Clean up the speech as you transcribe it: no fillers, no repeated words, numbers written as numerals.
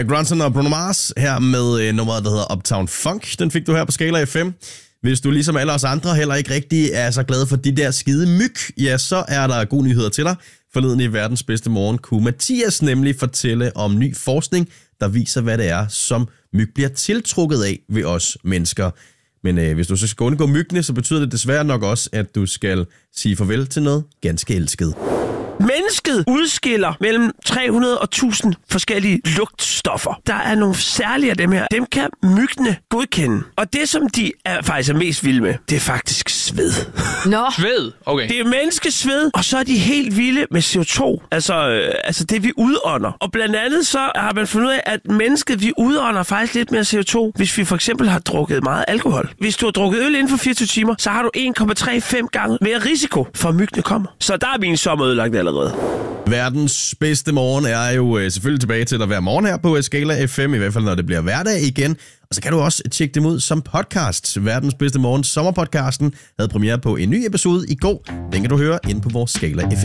Mark Ronson og Bruno Mars her med nummeret, der hedder Uptown Funk. Den fik du her på Skala FM. Hvis du ligesom alle os andre heller ikke rigtig er så glad for de der skide myg, ja, så er der gode nyheder til dig. Forleden i Verdens Bedste Morgen kunne Mathias nemlig fortælle om ny forskning, der viser, hvad det er, som myg bliver tiltrukket af ved os mennesker. Men hvis du så skal undgå myggene, så betyder det desværre nok også, at du skal sige farvel til noget ganske elsket. Mennesket udskiller mellem 300 og 1000 forskellige lugtstoffer. Der er nogle særlige af dem her. Dem kan myggene godkende. Og det, som de faktisk er mest vilde med, det er faktisk sved. Nå. Sved? Okay. Det er menneskesved, og så er de helt vilde med CO2. Altså det, vi udånder. Og blandt andet så har man fundet ud af, at mennesket, vi udånder faktisk lidt mere CO2, hvis vi for eksempel har drukket meget alkohol. Hvis du har drukket øl inden for 24 timer, så har du 1,35 gange mere risiko for, at myggene kommer. Så der er min sommer ødelagt allerede. Verdens bedste morgen er jo selvfølgelig tilbage til at være morgen her på Skala FM, i hvert fald når det bliver hverdag igen. Og så kan du også tjekke dem ud som podcast. Verdens bedste morgen sommerpodcasten havde premiere på en ny episode i går. Den kan du høre inde på vores Skala FM.